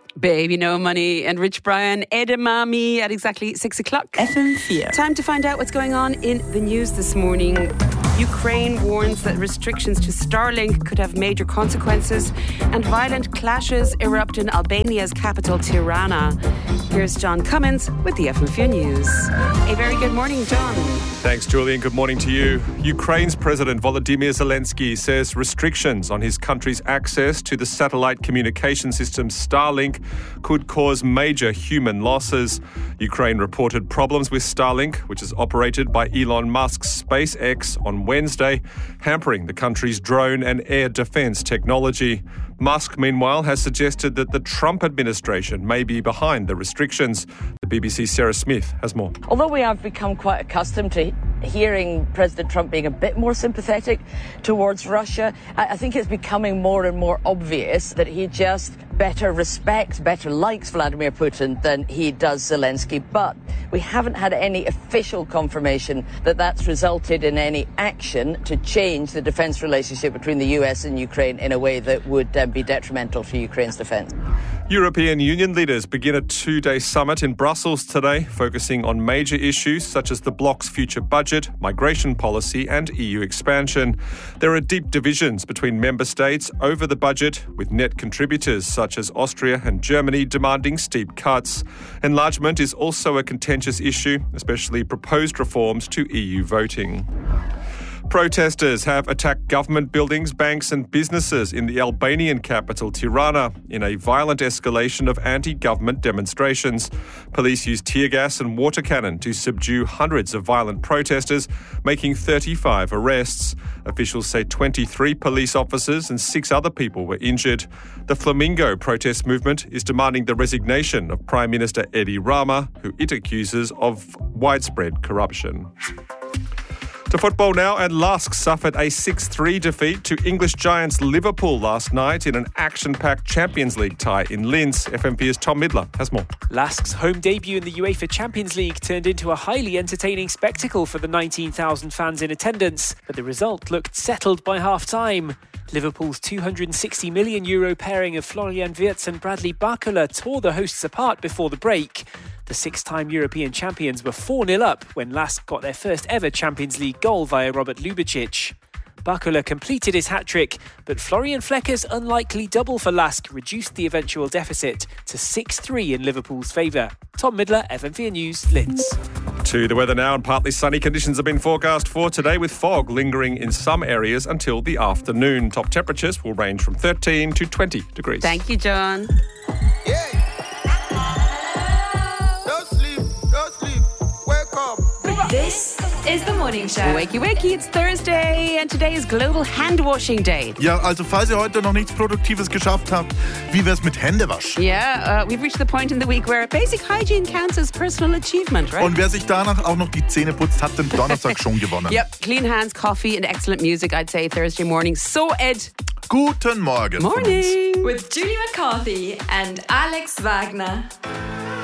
Baby No Money and Rich Brian, Edamame at exactly 6 o'clock. FM4. Time to find out what's going on in the news this morning. Ukraine warns that restrictions to Starlink could have major consequences, and violent clashes erupt in Albania's capital, Tirana. Here's John Cummins with the FM4 News. A very good morning, John. Thanks, Julian. Good morning to you. Ukraine's President Volodymyr Zelensky says restrictions on his country's access to the satellite communication system Starlink could cause major human losses. Ukraine reported problems with Starlink, which is operated by Elon Musk's SpaceX, on Wednesday, hampering the country's drone and air defense technology. Musk, meanwhile, has suggested that the Trump administration may be behind the restrictions. The BBC's Sarah Smith has more. Although we have become quite accustomed to hearing President Trump being a bit more sympathetic towards Russia, I think it's becoming more and more obvious that he just better likes Vladimir Putin than he does Zelensky. But we haven't had any official confirmation that that's resulted in any action to change the defense relationship between the US and Ukraine in a way that would be detrimental for Ukraine's defense. European Union leaders begin a two-day summit in Brussels today, focusing on major issues such as the bloc's future budget, migration policy and EU expansion. There are deep divisions between member states over the budget, with net contributors such as Austria and Germany demanding steep cuts. Enlargement is also a contentious issue, especially proposed reforms to EU voting. Protesters have attacked government buildings, banks and businesses in the Albanian capital, Tirana, in a violent escalation of anti-government demonstrations. Police used tear gas and water cannon to subdue hundreds of violent protesters, making 35 arrests. Officials say 23 police officers and 6 other people were injured. The Flamingo protest movement is demanding the resignation of Prime Minister Edi Rama, who it accuses of widespread corruption. To football now, and Lask suffered a 6-3 defeat to English giants Liverpool last night in an action-packed Champions League tie in Linz. FM4's Tom Midler has more. Lask's home debut in the UEFA Champions League turned into a highly entertaining spectacle for the 19,000 fans in attendance, but the result looked settled by half-time. Liverpool's €260 million pairing of Florian Wirtz and Bradley Barcola tore the hosts apart before the break. The 6-time European champions were 4-0 up when Lask got their first ever Champions League goal via Robert Ljubicic. Barcola completed his hat-trick, but Florian Flecker's unlikely double for Lask reduced the eventual deficit to 6-3 in Liverpool's favour. Tom Midler, FM4 News, Linz. To the weather now, and partly sunny conditions have been forecast for today, with fog lingering in some areas until the afternoon. Top temperatures will range from 13 to 20 degrees. Thank you, John. This is the Morning Show. Wakey, wakey, it's Thursday and today is Global Hand Washing Day. Ja, also falls ihr heute noch nichts Produktives geschafft habt, wie wär's mit Händewaschen? Yeah, we've reached the point in the week where basic hygiene counts as personal achievement, right? Und wer sich danach auch noch die Zähne putzt, hat den Donnerstag schon gewonnen. Yep, clean hands, coffee and excellent music, I'd say, Thursday morning. So, Ed. Guten Morgen. Morning. With Julie McCarthy and Alex Wagner.